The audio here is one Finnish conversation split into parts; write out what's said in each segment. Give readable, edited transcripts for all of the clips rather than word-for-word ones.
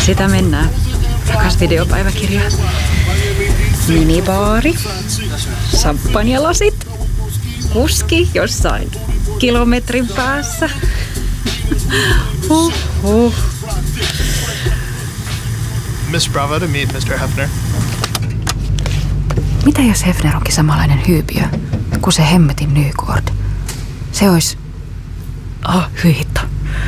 Sitä mennään. Rakas videopäiväkirja. Minibaari. Samppanjalasit. Kuski jossain kilometrin päässä. Miss Bravo to meet Mr. Hefner. Mitä jos Hefner onkin samanlainen hyypiö kuin se hemmetin Nykord? Se olisi... hyi hitto.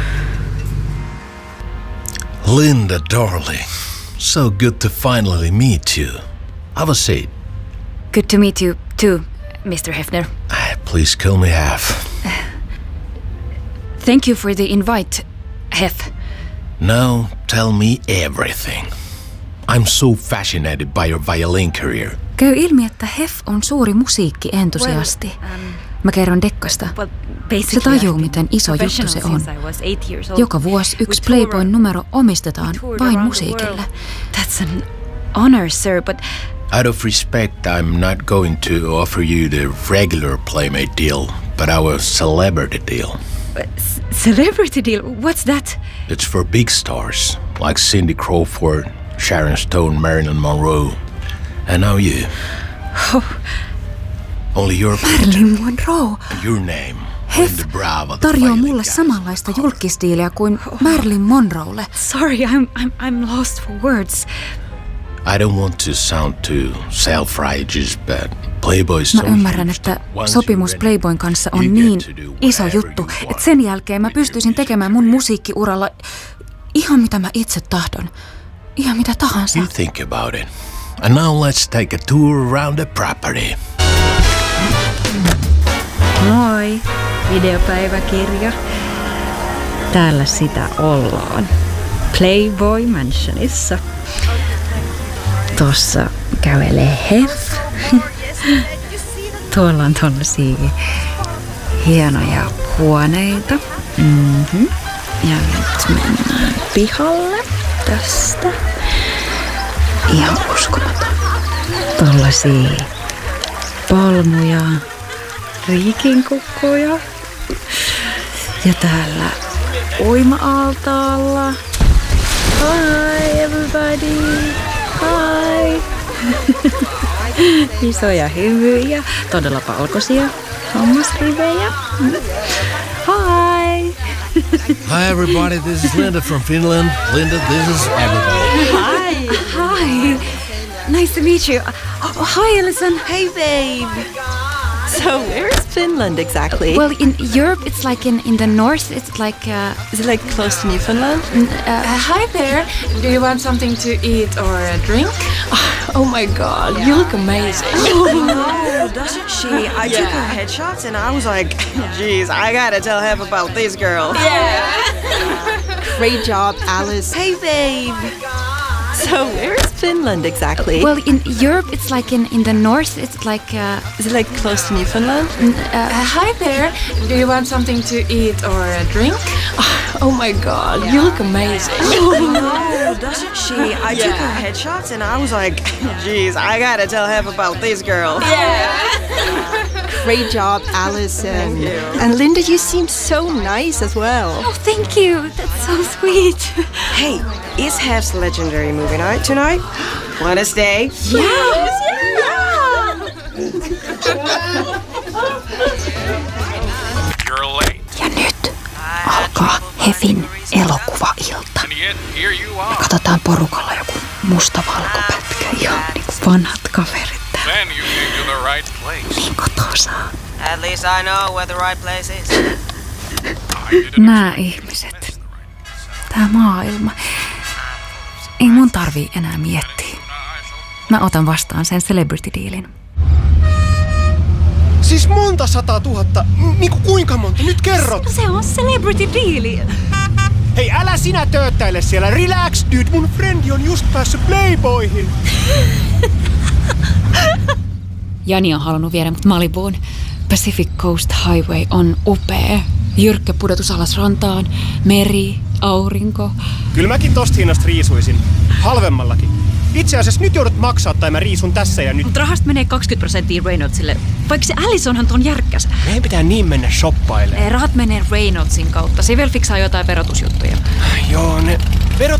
Linda, darling. So good to finally meet you. Have a seat. Good to meet you too, Mr. Hefner. Please call me Hef. Thank you for the invite, Hef. Now tell me everything. I'm so fascinated by your violin career. Käy ilmi, että Hef on suuri musiikkientusiasti. Mä kerron Dekkasta. Se tajuu, miten iso juttu se on. Joka vuosi yksi Playboyn numero omistetaan vain musiikille. That's an honor, sir, but... Out of respect, I'm not going to offer you the regular Playmate deal, but our celebrity deal. Celebrity deal? What's that? It's for big stars, like Cindy Crawford, Sharon Stone, Marilyn Monroe, and now you. Oh. Only your Marilyn Monroe. Your name. Hef tarjoaa mulle samanlaista julkisdiiliä kuin Marilyn Monroelle. Sorry, I'm lost for words. I don't want to sound too self-righteous, but Playboy's... Mä ymmärrän, että sopimus Playboyn kanssa on niin iso juttu, että sen jälkeen mä pystyisin tekemään mun musiikkiuralla ihan mitä mä itse tahdon. Ihan mitä tahansa. You think about it. And now let's take a tour around the property. Moi, videopäiväkirja. Täällä sitä ollaan. Playboy Mansionissa. Tuossa kävelee Hef. Tuolla on tollasia hienoja huoneita. Ja nyt mennään pihalle tästä. Ihan uskomaton. Tollasia palmuja, riikinkukkoja. Ja täällä uima-altaalla. Hi everybody! Hi! Isoja hyvyjä, todella valkoisia hammasrivejä. Hi! Hi everybody, this is Linda from Finland. Linda, this is everybody. Hi! Hi! Nice to meet you. Oh, hi, Alison. Hey, babe. So, where's Finland exactly? Well, in Europe, it's like in the north. It's like... is it like close to Newfoundland? Hi there. Do you want something to eat or a drink? Oh my God, you look amazing. Oh, doesn't she? I took her headshots and I was like, geez, I gotta tell Hef about this girl. Yeah. Great job, Alice. Hey, babe. So, where's Finland exactly? Well, in Europe, it's like in the north. It's like... is it like close to Newfoundland? Hi there. Do you want something to eat or a drink? Oh my God, you look amazing. Oh, doesn't she? I took her headshots and I was like, geez, I gotta tell Hef about this girl. Yeah. Great job, Alice. And Linda, you seem so nice as well. Oh, thank you. That's so sweet. Hey, is Hef's legendary movie night tonight? Wanna stay? Yes! You're late. Ja nyt alkaa Hefin elokuvailta. Me katsotaan porukalla joku mustavalkopätkä, ihan niin kuin vanhat kaverit täällä. Then you came to the right place. Niin kotoisaa. At least I know where the right place is. Nää ihmiset. Tää maailma. Ei mun tarvii enää miettiä. Mä otan vastaan sen celebrity-diilin. Siis monta 100 000? Niinku kuinka monta? Nyt kerrot! Se on celebrity-diili. Hei, älä sinä tööttäile siellä. Relax, dude. Mun friendi on just päässyt Playboyhin. Jani on halunnut viedä mut Malibuun. Pacific Coast Highway on upea. Jyrkkä pudotus alas rantaan, meri, aurinko. Kyllä mäkin tosta hinnasta riisuisin. Halvemmallakin. Itse asiassa nyt joudut maksaa tai mä riisun tässä ja nyt. Mut rahasta menee 20% Reynoldsille. Vaikka se Allisonhan ton järkkäs. Meidän pitää niin mennä shoppailemaan. Rahat menee Reynoldsin kautta. Se vielä fiksaa jotain verotusjuttuja. Joo,